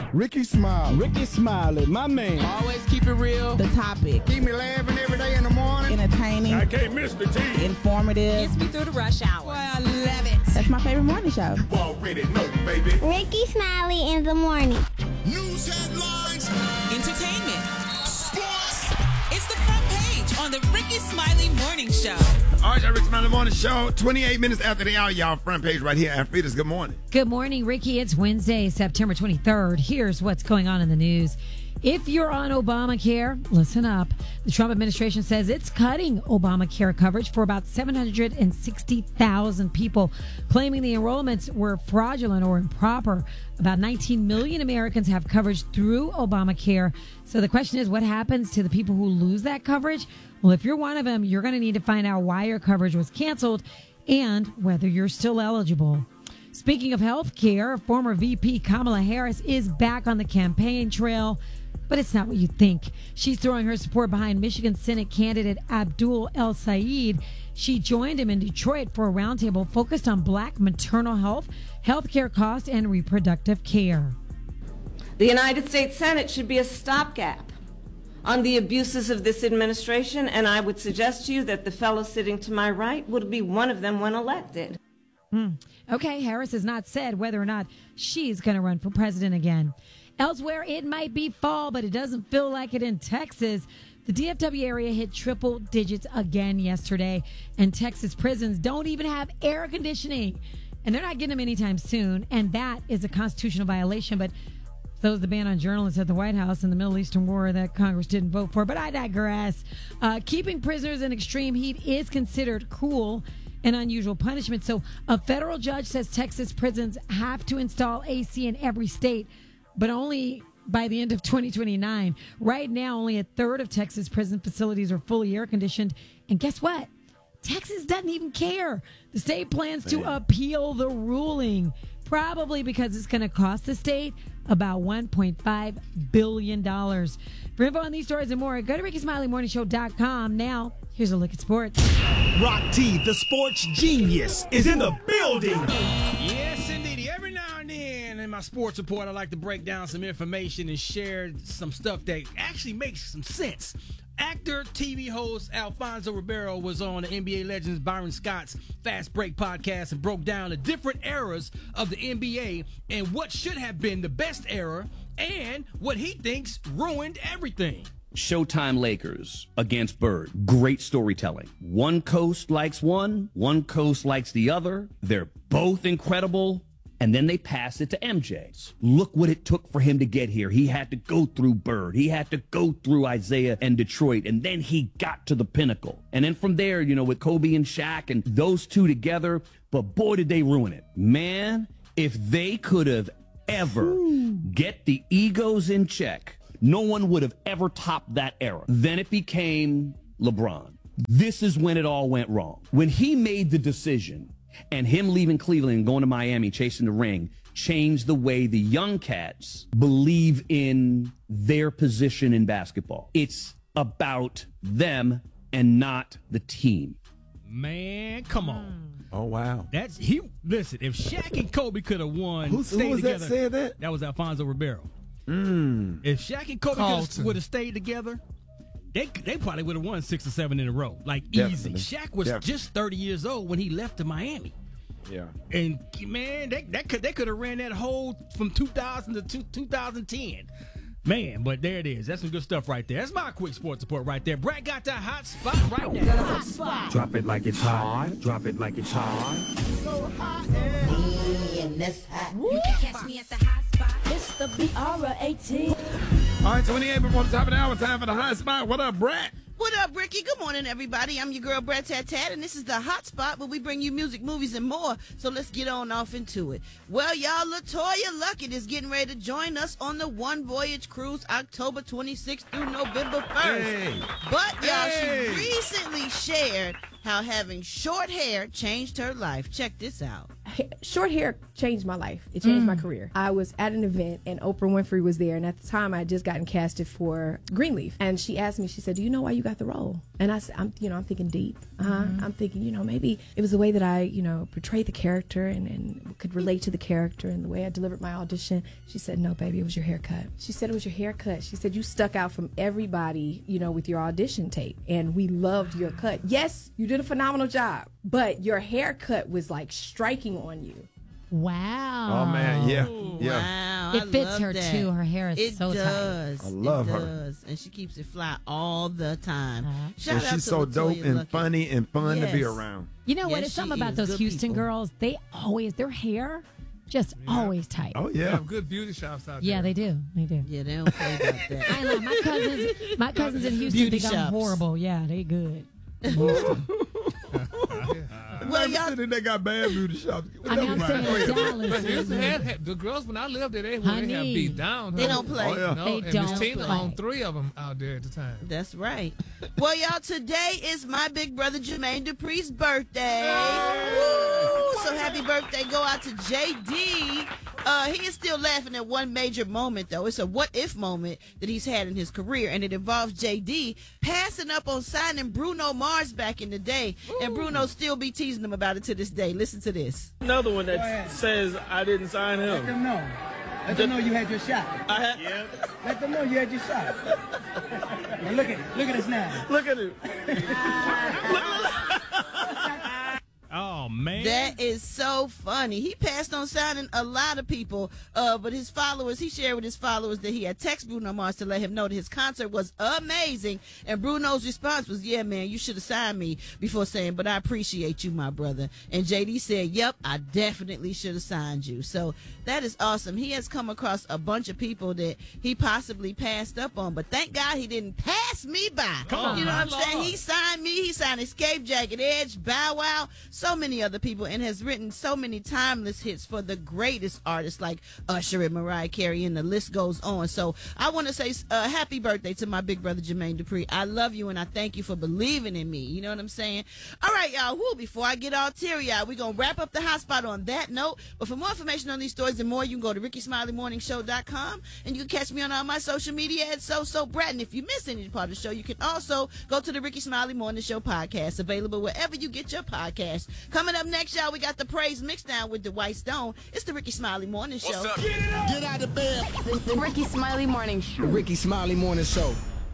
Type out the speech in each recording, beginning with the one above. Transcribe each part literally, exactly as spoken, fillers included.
Ricky Smiley. Ricky Smiley, my man. Always keep it real. The topic. Keep me laughing every day in the morning. Entertaining. I can't miss the T. Informative. Gets me through the rush hour. Boy, I love it. That's my favorite morning show. You already know, baby. Ricky Smiley in the morning. News headlines. Entertainment. Sports. It's the front page on the Ricky Smiley Morning Show. All right, Ricky Smiley Morning Show. twenty-eight minutes after the hour, y'all. Front page right here. Frida's good morning. Good morning, Ricky. It's Wednesday, September twenty-third. Here's what's going on in the news. If you're on Obamacare, listen up. The Trump administration says it's cutting Obamacare coverage for about seven hundred sixty thousand people, claiming the enrollments were fraudulent or improper. About nineteen million Americans have coverage through Obamacare. So the question is, what happens to the people who lose that coverage? Well, if you're one of them, you're going to need to find out why your coverage was canceled and whether you're still eligible. Speaking of health care, former V P Kamala Harris is back on the campaign trail. But it's not what you think. She's throwing her support behind Michigan Senate candidate Abdul El-Sayed. She joined him in Detroit for a roundtable focused on black maternal health, health care costs, and reproductive care. The United States Senate should be a stopgap on the abuses of this administration, and I would suggest to you that the fellow sitting to my right would be one of them when elected. Hmm. Okay, Harris has not said whether or not she's going to run for president again. Elsewhere, it might be fall, but it doesn't feel like it in Texas. The D F W area hit triple digits again yesterday, and Texas prisons don't even have air conditioning, and they're not getting them anytime soon, and that is a constitutional violation, but so is the ban on journalists at the White House in the Middle Eastern war that Congress didn't vote for, but I digress. Uh, keeping prisoners in extreme heat is considered cruel and unusual punishment, so a federal judge says Texas prisons have to install A C in every state, but only by the end of twenty twenty-nine. Right now, only a third of Texas prison facilities are fully air-conditioned. And guess what? Texas doesn't even care. The state plans to appeal the ruling, probably because it's going to cost the state about one point five billion dollars. For info on these stories and more, go to Ricky Smiley Morning Show dot com. Now, here's a look at sports. Rock T, the sports genius, is in the building. Yes, indeed. Every now and then in my sports report, I like to break down some information and share some stuff that actually makes some sense. Actor, T V host Alfonso Ribeiro was on the N B A Legends Byron Scott's Fast Break podcast and broke down the different eras of the N B A and what should have been the best era and what he thinks ruined everything. Showtime Lakers against Bird. Great storytelling. One coast likes one, one coast likes the other. They're both incredible. And then they pass it to M J. Look what it took for him to get here. He had to go through Bird. He had to go through Isaiah and Detroit. And then he got to the pinnacle. And then from there, you know, with Kobe and Shaq and those two together, but boy, did they ruin it. Man, if they could have ever get the egos in check, no one would have ever topped that era. Then it became LeBron. This is when it all went wrong. When he made the decision and him leaving Cleveland and going to Miami, chasing the ring, changed the way the young cats believe in their position in basketball. It's about them and not the team. Man, come on. Oh, wow. That's he. Listen, if Shaq and Kobe could have won, Who, stayed who was together, that said that? That was Alfonso Ribeiro. Mm. If Shaq and Kobe Carlton. would have stayed together, they they probably would have won six or seven in a row, like Definitely. easy. Shaq was Definitely. just thirty years old when he left to Miami. Yeah. And man, they that could they could have ran that whole from two thousand to two, two thousand ten. Man, but there it is. That's some good stuff right there. That's my quick sports report right there. Brad got that hot spot right now. Hot spot. Drop it like it's hot. Drop it like it's hot. So hot. And that's hot. You can catch me at the hot spot. It's the B R A T. All right, twenty-eight before the top of the hour. Time for the hot spot. What up, Brett? What up, Ricky? Good morning, everybody. I'm your girl, Brett Tat Tat, and this is the Hot Spot where we bring you music, movies, and more. So let's get on off into it. Well, y'all, LaToya Luckett is getting ready to join us on the One Voyage Cruise October twenty-sixth through November first. Hey. But, y'all, Hey. she recently shared how having short hair changed her life. Check this out. ha- short hair changed my life. It changed Mm. my career. I was at an event and Oprah Winfrey was there, and at the time I had just gotten casted for Greenleaf, and she asked me, she said, "Do you know why you got the role?" And I said, "I'm, you know, I'm thinking deep. Uh-huh. Mm-hmm. I'm thinking, you know, maybe it was the way that I, you know, portrayed the character and, and could relate to the character and the way I delivered my audition." She said, "No, baby, it was your haircut." She said, "It was your haircut." She said, "You stuck out from everybody, you know, with your audition tape, and we loved your cut. Yes, you did a phenomenal job, but your haircut was like striking on you." Wow. Oh, man, yeah, yeah. Wow, It I fits love her, that. too. Her hair is it so tight. does. I love it her. Does. And she keeps it fly all the time. Uh-huh. Shout And out she's to so Latoya dope and Luckett. funny and fun to be Yes. around. You know what? Yes, It's something she about is. those Good Houston people. girls. They always, their hair, just always tight. Oh, They yeah. have good beauty shops out Yeah, there. they do. They do. Yeah, they don't play about that. I know my cousins. My cousins in Houston Beauty think I'm shops. horrible. Yeah, they good. Well, y'all, Then they got bad beauty shops. I mean, I'm Never mind. Go saying ahead. Dallas. But Houston is- had, had- the girls when I lived there, they, they have Honey. beat down. They huh? don't play. Oh, yeah. No, They and don't Miss Tina play. owned three of them out there at the time. that's right. Well, y'all, today is my big brother Jermaine Dupri's birthday. Woo! So happy birthday go out to J D. Uh, he is still laughing at one major moment, though. It's a what-if moment that he's had in his career, and it involves J D passing up on signing Bruno Mars back in the day, and Bruno still be teasing him about it to this day. Listen to this. Another one that says I didn't sign Let him. them know. Let them know you had your shot. I had, yeah. Let them know you had your shot. Now look at look at us now. Look at it. Oh, man. That is so funny. He passed on signing a lot of people, uh, but his followers, he shared with his followers that he had texted Bruno Mars to let him know that his concert was amazing. And Bruno's response was, "Yeah, man, you should have signed me," before saying, "But I appreciate you, my brother." And J D said, "Yep, I definitely should have signed you." So that is awesome. He has come across a bunch of people that he possibly passed up on, but thank God he didn't pass me by. Come on, you know my what I'm saying? Lord. He signed me. He signed Escape, Jagged Edge, Bow Wow, so many other people, and has written so many timeless hits for the greatest artists like Usher and Mariah Carey, and the list goes on. So I want to say uh, happy birthday to my big brother Jermaine Dupri. I love you, and I thank you for believing in me. You know what I'm saying? All right, y'all. Whoo, before I get all teary-eyed, we're going to wrap up the hot spot on that note. But for more information on these stories and more, you can go to ricky smiley morning show dot com, and you can catch me on all my social media at So So Brat. And if you miss any part of the show, you can also go to the Ricky Smiley Morning Show podcast, available wherever you get your podcast. Coming up next, y'all, we got the Praise Mixdown with the White Stone. It's the Ricky Smiley Morning Show. What's up? Get out of bed. The Ricky Smiley Morning Show. The Ricky Smiley Morning Show.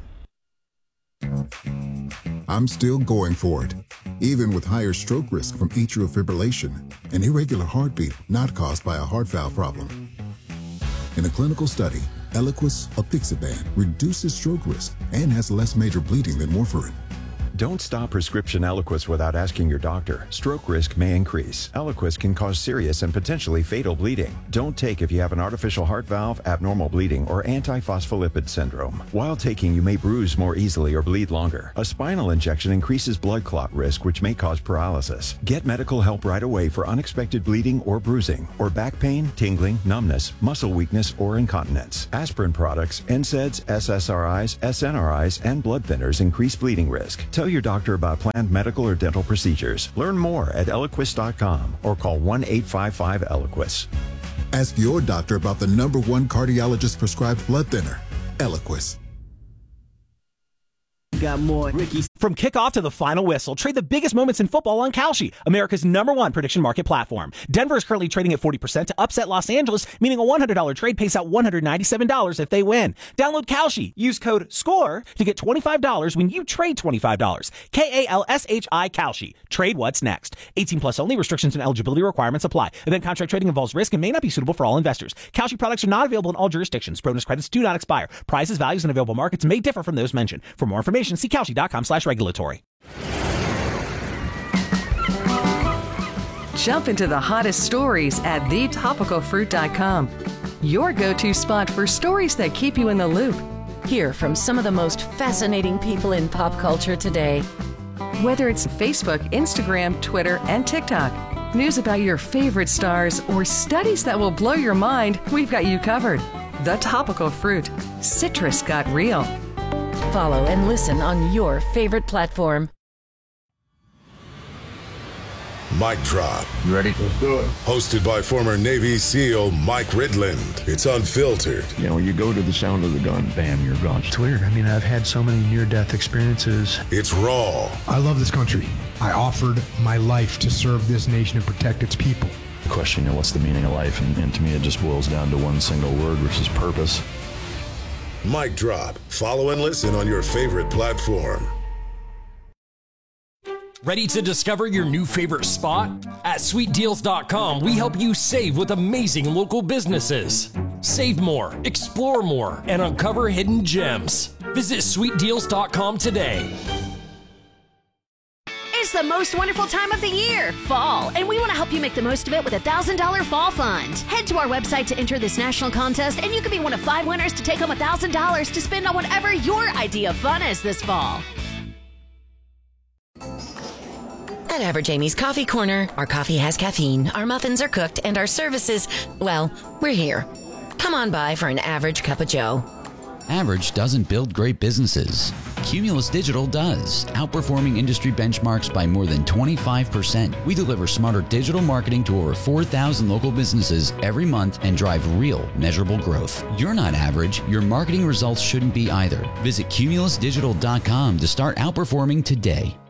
I'm still going for it, even with higher stroke risk from atrial fibrillation, an irregular heartbeat not caused by a heart valve problem. In a clinical study, Eliquis apixaban reduces stroke risk and has less major bleeding than warfarin. Don't stop prescription Eliquis without asking your doctor. Stroke risk may increase. Eliquis can cause serious and potentially fatal bleeding. Don't take if you have an artificial heart valve, abnormal bleeding, or antiphospholipid syndrome. While taking, you may bruise more easily or bleed longer. A spinal injection increases blood clot risk, which may cause paralysis. Get medical help right away for unexpected bleeding or bruising, or back pain, tingling, numbness, muscle weakness, or incontinence. Aspirin products, N SAIDs, S S R Is, S N R Is, and blood thinners increase bleeding risk. Tell your doctor about planned medical or dental procedures. Learn more at eliquis dot com or call one eight five five Eliquis. Ask your doctor about the number one cardiologist prescribed blood thinner, Eliquis. Got more Ricky. From kickoff to the final whistle, trade the biggest moments in football on Kalshi, America's number one prediction market platform. Denver is currently trading at forty percent to upset Los Angeles, meaning a one hundred dollars trade pays out one hundred ninety-seven dollars if they win. Download Kalshi. Use code SCORE to get twenty-five dollars when you trade twenty-five dollars. K A L S H I Kalshi. Trade what's next. eighteen plus only. Restrictions and eligibility requirements apply. Event contract trading involves risk and may not be suitable for all investors. Kalshi products are not available in all jurisdictions. Bonus credits do not expire. Prices, values, and available markets may differ from those mentioned. For more information, see Kalshi dot com slash regulatory. Jump into the hottest stories at the topical fruit dot com. Your go-to spot for stories that keep you in the loop. Hear from some of the most fascinating people in pop culture today. Whether it's Facebook, Instagram, Twitter, and TikTok, news about your favorite stars, or studies that will blow your mind, we've got you covered. The Topical Fruit. Citrus got real. Follow and listen on your favorite platform. Mic Drop. You ready? Let's do it. Hosted by former Navy SEAL Mike Ridland. It's unfiltered. You know, you go to the sound of the gun, bam, you're gone. It's weird. I mean, I've had so many near-death experiences. It's raw. I love this country. I offered my life to serve this nation and protect its people. The question, you know, what's the meaning of life? And, and to me, it just boils down to one single word, which is purpose. Mic Drop. Follow and listen on your favorite platform. Ready to discover your new favorite spot? At sweet deals dot com, we help you save with amazing local businesses. Save more, explore more, and uncover hidden gems. Visit sweet deals dot com today. It's the most wonderful time of the year, fall, and we want to help you make the most of it with a one thousand dollars Fall Fund. Head to our website to enter this national contest, and you could be one of five winners to take home one thousand dollars to spend on whatever your idea of fun is this fall. At Average Amy's Coffee Corner, our coffee has caffeine, our muffins are cooked, and our services, well, we're here. Come on by for an average cup of joe. Average doesn't build great businesses. Cumulus Digital does, outperforming industry benchmarks by more than twenty-five percent. We deliver smarter digital marketing to over four thousand local businesses every month and drive real, measurable growth. You're not average. Your marketing results shouldn't be either. Visit cumulus digital dot com to start outperforming today.